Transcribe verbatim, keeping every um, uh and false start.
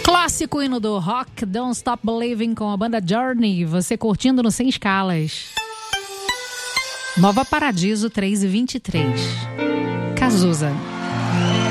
Clássico hino do rock, Don't Stop Believing, com a banda Journey, você curtindo no Sem Escalas. Nova Paradiso três e vinte e três. Cazuza.